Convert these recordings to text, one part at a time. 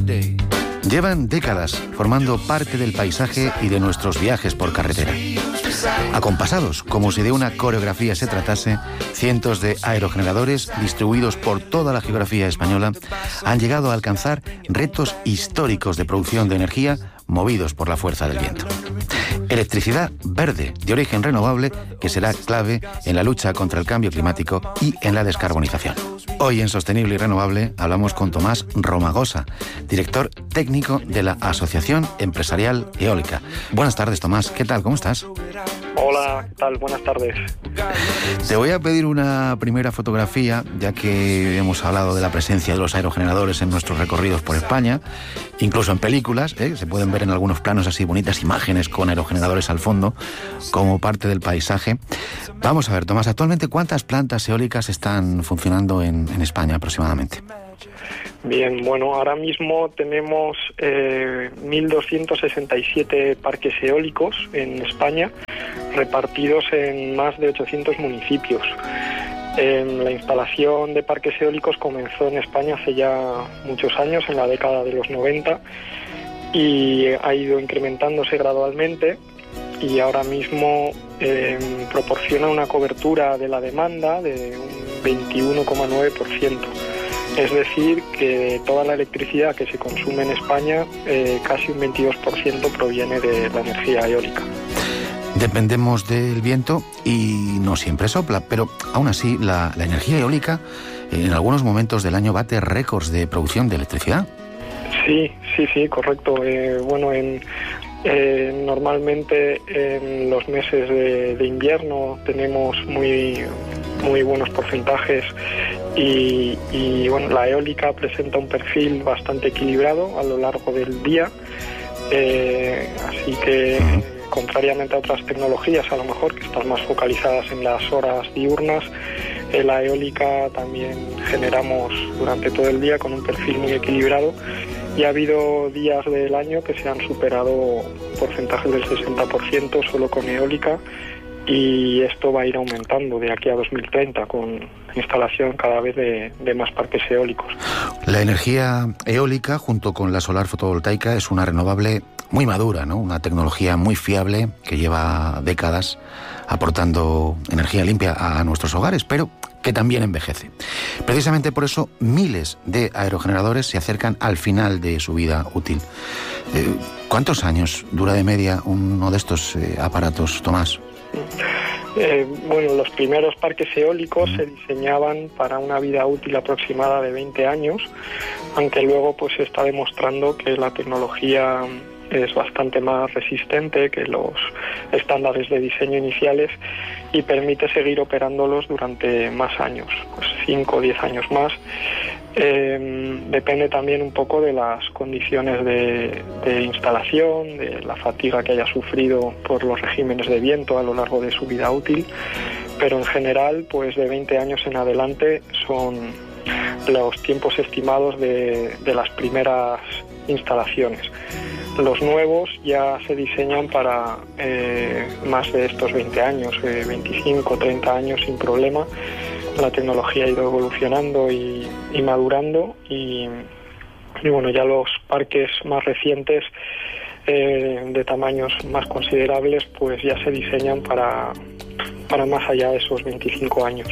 Llevan décadas formando parte del paisaje y de nuestros viajes por carretera. Acompasados, como si de una coreografía se tratase, cientos de aerogeneradores distribuidos por toda la geografía española han llegado a alcanzar retos históricos de producción de energía movidos por la fuerza del viento. Electricidad verde, de origen renovable, que será clave en la lucha contra el cambio climático y en la descarbonización. Hoy en Sostenible y Renovable hablamos con Tomás Romagosa, director técnico de la Asociación Empresarial Eólica. Buenas tardes, Tomás. ¿Qué tal? ¿Cómo estás? Hola, ¿qué tal? Buenas tardes. Te voy a pedir una primera fotografía, ya que hemos hablado de la presencia de los aerogeneradores en nuestros recorridos por España, incluso en películas, se pueden ver en algunos planos así bonitas imágenes con aerogeneradores al fondo, como parte del paisaje. Vamos a ver, Tomás, actualmente, ¿cuántas plantas eólicas están funcionando en España aproximadamente? Bien, bueno, ahora mismo tenemos 1.267 parques eólicos en España, repartidos en más de 800 municipios. La instalación de parques eólicos comenzó en España hace ya muchos años, en la década de los 90, y ha ido incrementándose gradualmente, y ahora mismo proporciona una cobertura de la demanda de un 21,9%. Es decir, que toda la electricidad que se consume en España, casi un 22% proviene de la energía eólica. Dependemos del viento y no siempre sopla, pero aún así la energía eólica en algunos momentos del año bate récords de producción de electricidad. Sí, correcto. Normalmente en los meses de invierno tenemos muy buenos porcentajes y bueno, la eólica presenta un perfil bastante equilibrado a lo largo del día, así que contrariamente a otras tecnologías a lo mejor que están más focalizadas en las horas diurnas, la eólica también generamos durante todo el día con un perfil muy equilibrado, y ha habido días del año que se han superado porcentajes del 60% solo con eólica, y esto va a ir aumentando de aquí a 2030 con instalación cada vez de más parques eólicos. La energía eólica junto con la solar fotovoltaica es una renovable muy madura, ¿no? Una tecnología muy fiable que lleva décadas aportando energía limpia a nuestros hogares, pero que también envejece. Precisamente por eso miles de aerogeneradores se acercan al final de su vida útil. ¿Cuántos años dura de media uno de estos aparatos, Tomás? Bueno, los primeros parques eólicos se diseñaban para una vida útil aproximada de 20 años, aunque luego pues se está demostrando que la tecnología es bastante más resistente que los estándares de diseño iniciales y permite seguir operándolos durante más años, pues 5 o 10 años más. Depende también un poco de las condiciones de instalación, de la fatiga que haya sufrido por los regímenes de viento a lo largo de su vida útil, pero en general pues de 20 años en adelante son los tiempos estimados de las primeras instalaciones. Los nuevos ya se diseñan para más de estos 20 años, 25 o 30 años sin problema. La tecnología ha ido evolucionando y madurando y bueno, ya los parques más recientes de tamaños más considerables pues ya se diseñan para más allá de esos 25 años.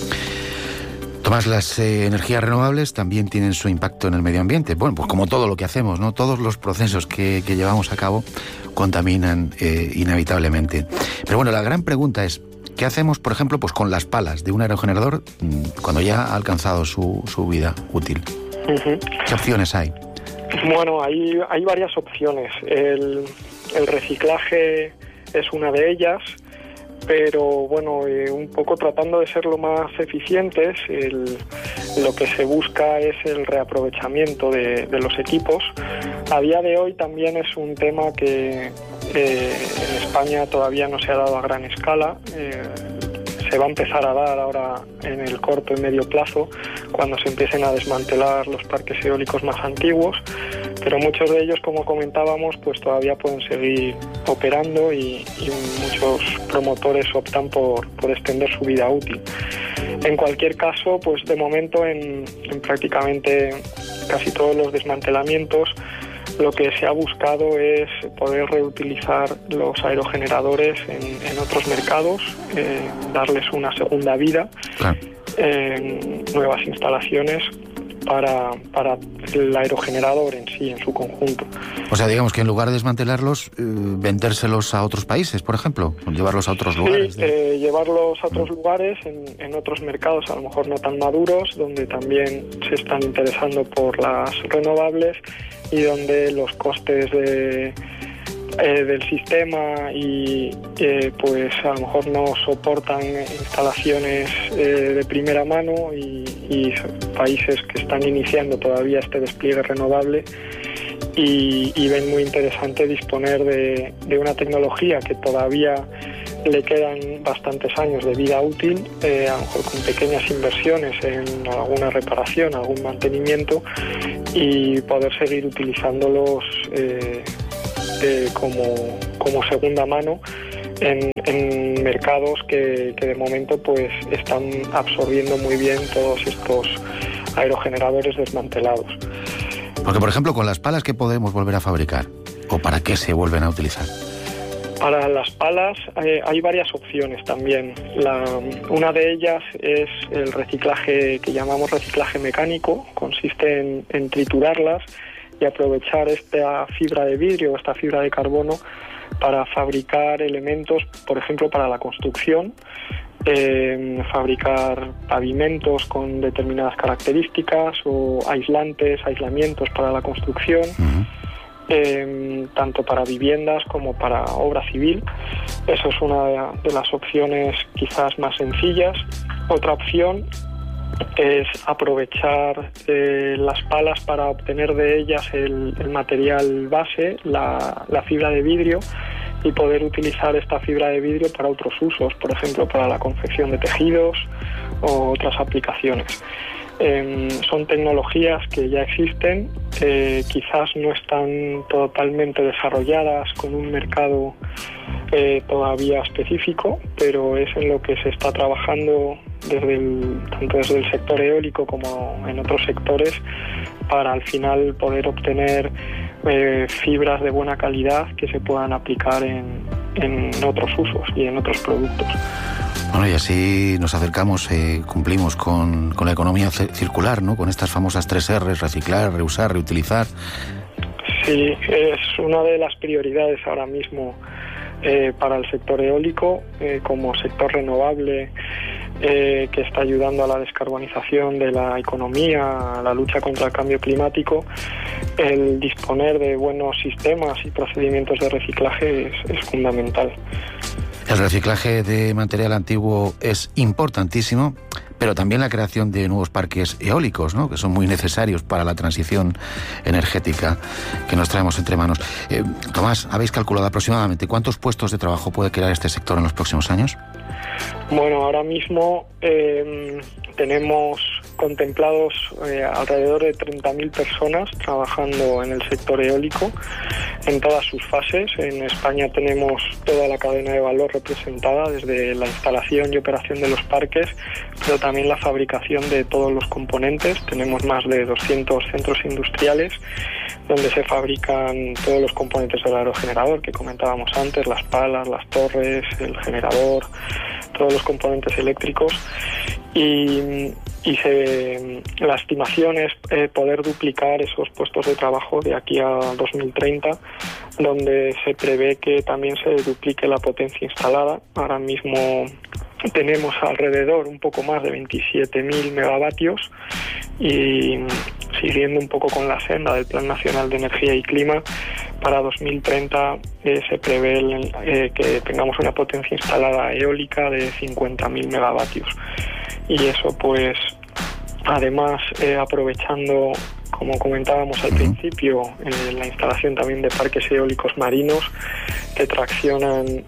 Tomás, las energías renovables también tienen su impacto en el medio ambiente. Bueno, pues como todo lo que hacemos, ¿no? Todos los procesos que llevamos a cabo contaminan inevitablemente. Pero bueno, la gran pregunta es, ¿qué hacemos, por ejemplo, pues con las palas de un aerogenerador cuando ya ha alcanzado su vida útil? ¿Qué opciones hay? Bueno, hay varias opciones. El reciclaje es una de ellas, pero bueno, un poco tratando de ser lo más eficientes, lo que se busca es el reaprovechamiento de los equipos. A día de hoy también es un tema que en España todavía no se ha dado a gran escala. Se va a empezar a dar ahora en el corto y medio plazo cuando se empiecen a desmantelar los parques eólicos más antiguos, pero muchos de ellos, como comentábamos, pues todavía pueden seguir operando y muchos promotores optan por extender su vida útil. En cualquier caso, pues de momento en prácticamente casi todos los desmantelamientos, lo que se ha buscado es poder reutilizar los aerogeneradores en otros mercados, darles una segunda vida, nuevas instalaciones para el aerogenerador en sí, en su conjunto. O sea, digamos que en lugar de desmantelarlos, vendérselos a otros países, por ejemplo, llevarlos a otros lugares. Sí, llevarlos a otros lugares, en otros mercados, a lo mejor no tan maduros, donde también se están interesando por las renovables y donde los costes del sistema y pues a lo mejor no soportan instalaciones de primera mano y países que están iniciando todavía este despliegue renovable y ven muy interesante disponer de una tecnología que todavía le quedan bastantes años de vida útil, a lo mejor con pequeñas inversiones en alguna reparación, algún mantenimiento, y poder seguir utilizándolos como segunda mano en mercados que de momento pues están absorbiendo muy bien todos estos aerogeneradores desmantelados. Porque, por ejemplo, con las palas, ¿qué podemos volver a fabricar? ¿O para qué se vuelven a utilizar? Para las palas hay varias opciones también. Una de ellas es el reciclaje que llamamos reciclaje mecánico. Consiste en triturarlas y aprovechar esta fibra de vidrio o esta fibra de carbono para fabricar elementos, por ejemplo, para la construcción, fabricar pavimentos con determinadas características o aislamientos para la construcción, tanto para viviendas como para obra civil. Eso es una de las opciones quizás más sencillas. Otra opción es aprovechar las palas para obtener de ellas el material base, la fibra de vidrio, y poder utilizar esta fibra de vidrio para otros usos, por ejemplo, para la confección de tejidos o otras aplicaciones. Son tecnologías que ya existen, quizás no están totalmente desarrolladas con un mercado todavía específico, pero es en lo que se está trabajando tanto desde el sector eólico como en otros sectores, para al final poder obtener fibras de buena calidad que se puedan aplicar en otros usos y en otros productos. Bueno, y así nos acercamos, cumplimos con la economía circular, ¿no? Con estas famosas 3 R's: reciclar, reusar, reutilizar. Sí, es una de las prioridades ahora mismo para el sector eólico, como sector renovable, que está ayudando a la descarbonización de la economía, a la lucha contra el cambio climático. El disponer de buenos sistemas y procedimientos de reciclaje es fundamental. El reciclaje de material antiguo es importantísimo, pero también la creación de nuevos parques eólicos, ¿no?, que son muy necesarios para la transición energética que nos traemos entre manos. Tomás, ¿habéis calculado aproximadamente cuántos puestos de trabajo puede crear este sector en los próximos años? Bueno, ahora mismo tenemos contemplados alrededor de 30.000 personas trabajando en el sector eólico en todas sus fases. En España tenemos toda la cadena de valor representada, desde la instalación y operación de los parques, pero también la fabricación de todos los componentes. Tenemos más de 200 centros industriales donde se fabrican todos los componentes del aerogenerador que comentábamos antes: las palas, las torres, el generador, todos los componentes eléctricos, y la estimación es poder duplicar esos puestos de trabajo de aquí a 2030, donde se prevé que también se duplique la potencia instalada. Ahora mismo tenemos alrededor un poco más de 27.000 megavatios, y siguiendo un poco con la senda del Plan Nacional de Energía y Clima, para 2030 se prevé que tengamos una potencia instalada eólica de 50.000 megavatios. Y eso, pues, además, aprovechando, como comentábamos al principio, la instalación también de parques eólicos marinos que traccionan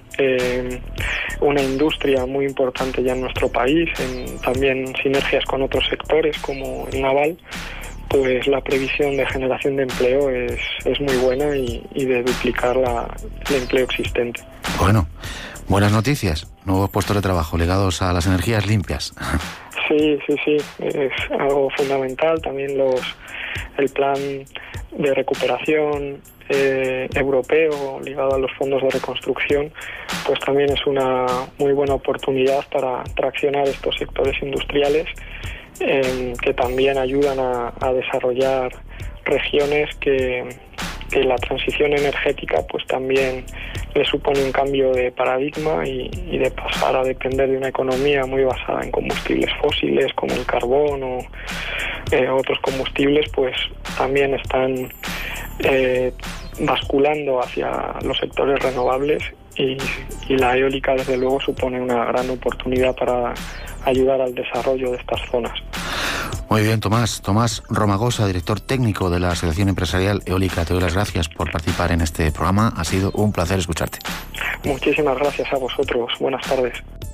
una industria muy importante ya en nuestro país, también sinergias con otros sectores como el naval, pues la previsión de generación de empleo es muy buena y de duplicar el empleo existente. Bueno, buenas noticias, nuevos puestos de trabajo ligados a las energías limpias. Sí, es algo fundamental. También el plan de recuperación europeo ligado a los fondos de reconstrucción, pues también es una muy buena oportunidad para traccionar estos sectores industriales que también ayudan a desarrollar regiones que la transición energética pues también le supone un cambio de paradigma y de pasar a depender de una economía muy basada en combustibles fósiles como el carbón o otros combustibles, pues también están basculando hacia los sectores renovables y la eólica desde luego supone una gran oportunidad para ayudar al desarrollo de estas zonas. Muy bien, Tomás Romagosa, director técnico de la Asociación Empresarial Eólica, te doy las gracias por participar en este programa. Ha sido un placer escucharte. Muchísimas gracias a vosotros. Buenas tardes.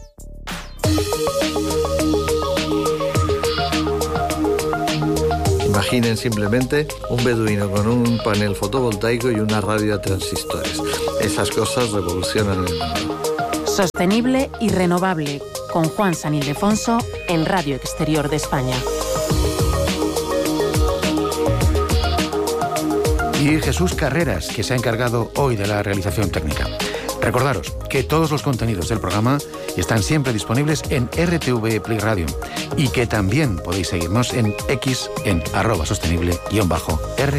Imaginen simplemente un beduino con un panel fotovoltaico y una radio a transistores. Esas cosas revolucionan el mundo. Sostenible y renovable, con Juan San Ildefonso en Radio Exterior de España. Y Jesús Carreras, que se ha encargado hoy de la realización técnica. Recordaros que todos los contenidos del programa están siempre disponibles en RTV Play Radio y que también podéis seguirnos en X en @sostenible_r